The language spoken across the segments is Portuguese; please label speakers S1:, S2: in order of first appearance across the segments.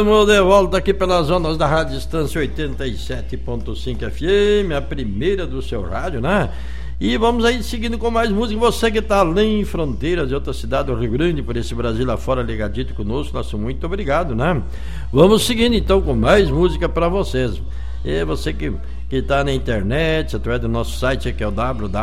S1: Estamos de volta aqui pelas ondas da Rádio Distância 87.5 FM, a primeira do seu rádio, né? E vamos aí seguindo com mais música. Você que está além fronteiras de outra cidade do Rio Grande, por esse Brasil lá fora, ligadito conosco, nosso muito obrigado, né? Vamos seguindo então com mais música para vocês. E você que está na internet, através do nosso site, que é o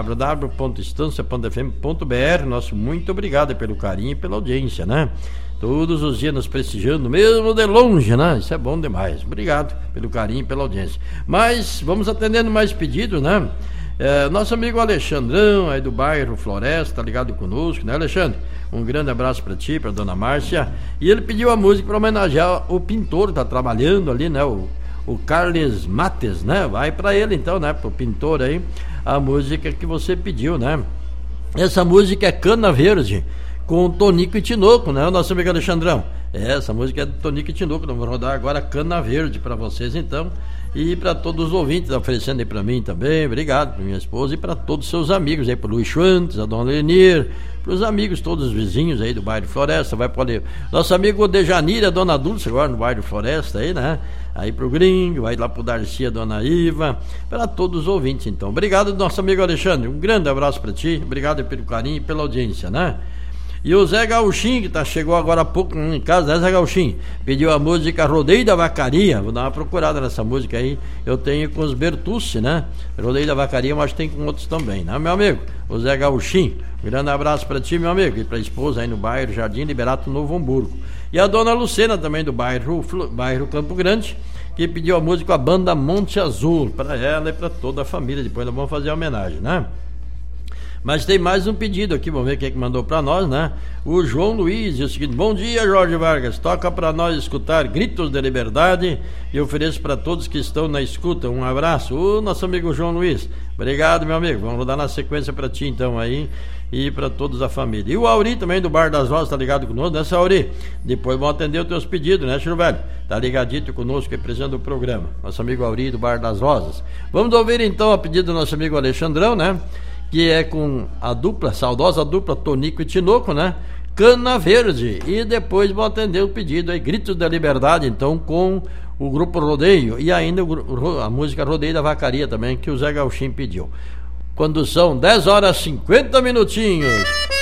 S1: www.estancia.fm.br, nosso muito obrigado pelo carinho e pela audiência, né? Todos os dias nos prestigiando, mesmo de longe, né? Isso é bom demais. Obrigado pelo carinho e pela audiência. Mas vamos atendendo mais pedidos, né? Nosso amigo Alexandrão, aí do bairro Floresta, tá ligado conosco, né, Alexandre? Um grande abraço para ti, para dona Márcia. E ele pediu a música para homenagear o pintor que tá trabalhando ali, né? O Carles Mates, né? Vai para ele então, né? Pro pintor aí, a música que você pediu, né? Essa música é Cana Verde, com Tonico e Tinoco, né? O nosso amigo Alexandrão. Essa música é do Tonico e Tinoco. Nós vamos rodar agora Cana Verde para vocês então. E para todos os ouvintes, oferecendo aí para mim também. Obrigado para minha esposa e para todos os seus amigos aí, para o Luiz Schwantes, a dona Lenir, para os amigos, todos os vizinhos aí do bairro Floresta. Vai para nosso amigo Dejanir, a dona Dulce, agora no bairro Floresta aí, né? Aí pro Gringo, vai lá pro Darcy, a dona Iva, para todos os ouvintes então. Obrigado, nosso amigo Alexandre. Um grande abraço para ti. Obrigado pelo carinho e pela audiência, né? E o Zé Gauchinho, que chegou agora há pouco em casa, né, Zé Gauchinho? Pediu a música Rodeio da Vacaria. Vou dar uma procurada nessa música aí. Eu tenho com os Bertucci, né? Rodeio da Vacaria, mas tem com outros também, né, meu amigo? O Zé Gauchinho. Um grande abraço para ti, meu amigo, e para a esposa aí no bairro Jardim Liberato, Novo Hamburgo. E a dona Lucena também do bairro Campo Grande, que pediu a música A Banda Monte Azul, para ela e para toda a família. Depois nós vamos fazer a homenagem, né? Mas tem mais um pedido aqui, vamos ver quem é que mandou pra nós, né? O João Luiz diz o seguinte: bom dia, Jorge Vargas, toca pra nós escutar Gritos de Liberdade e ofereço pra todos que estão na escuta um abraço. O nosso amigo João Luiz, obrigado, meu amigo, vamos dar na sequência pra ti então aí e pra todos a família. E o Auri também do Bar das Rosas tá ligado conosco, né, Auri? Depois vão atender os teus pedidos, né, Chico Velho? Tá ligadito conosco, representando o programa, nosso amigo Auri do Bar das Rosas. Vamos ouvir então a pedido do nosso amigo Alexandrão, né? Que é com a dupla, saudosa dupla Tonico e Tinoco, né? Cana Verde. E depois vão atender o pedido aí, Gritos da Liberdade, então, com o grupo Rodeio. E ainda a música Rodeio da Vacaria também, que o Zé Gauchinho pediu. Quando são 10 horas e 50 minutinhos.